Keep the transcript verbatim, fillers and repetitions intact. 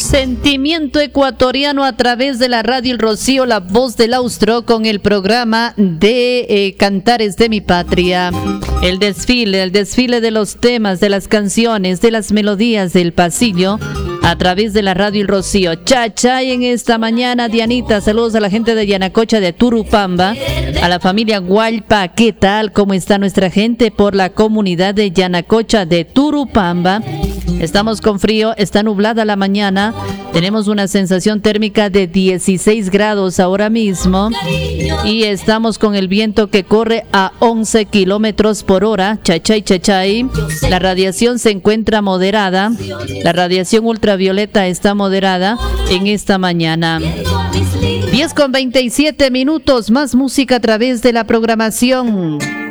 Sentimiento ecuatoriano a través de la radio El Rocío, la voz del austro, con el programa de eh, Cantares de mi Patria. El desfile, el desfile de los temas, de las canciones, de las melodías del pasillo a través de la radio El Rocío. Chachay en esta mañana, Dianita. Saludos a la gente de Yanacocha, de Turupamba, a la familia Gualpa. ¿Qué tal? ¿Cómo está nuestra gente por la comunidad de Yanacocha, de Turupamba? Estamos con frío, está nublada la mañana, tenemos una sensación térmica de dieciséis grados ahora mismo y estamos con el viento que corre a once kilómetros por hora. Chachay, chachay. La radiación se encuentra moderada, la radiación ultravioleta está moderada en esta mañana. diez con veintisiete minutos, más música a través de la programación.